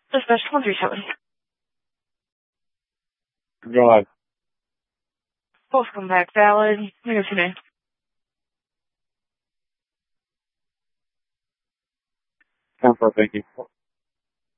Dispatch 137. Go ahead. Both come back valid. Here's your name. Confirm, thank you.